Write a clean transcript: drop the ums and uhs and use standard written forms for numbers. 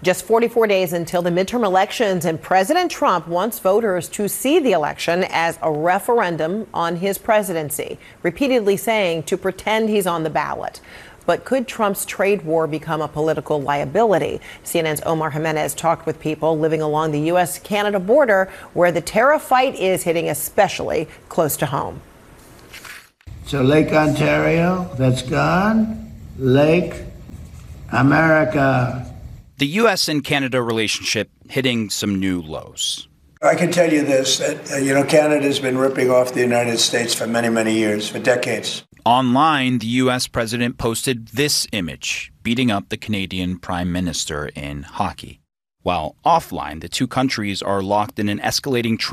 Just 44 days until the midterm elections, and President Trump wants voters to see the election as a referendum on his presidency, repeatedly saying to pretend he's on the ballot. But could Trump's trade war become a political liability? CNN's Omar Jimenez talked with people living along the U.S.-Canada border, where the tariff fight is hitting especially close to home. So Lake Ontario, that's gone. Lake America. The U.S. and Canada relationship hitting some new lows. I can tell you this, that, Canada's been ripping off the United States for many, many years, for decades. Online, the U.S. president posted this image, beating up the Canadian prime minister in hockey. While offline, the two countries are locked in an escalating